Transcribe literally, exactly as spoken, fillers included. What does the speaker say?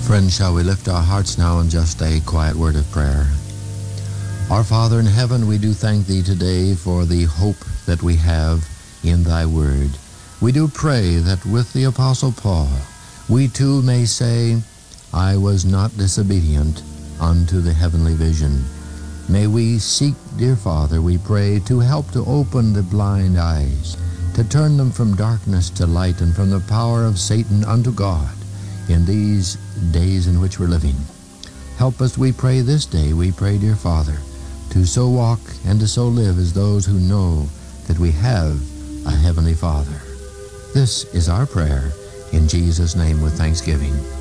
Friends, shall we lift our hearts now in just a quiet word of prayer? Our Father in heaven, we do thank Thee today for the hope that we have in Thy word. We do pray that with the Apostle Paul, we too may say, I was not disobedient unto the heavenly vision. May we seek, dear Father, we pray, to help to open the blind eyes, to turn them from darkness to light and from the power of Satan unto God in these days in which we're living. Help us, we pray, this day, we pray, dear Father, to so walk and to so live as those who know that we have a Heavenly Father. This is our prayer in Jesus' name with thanksgiving.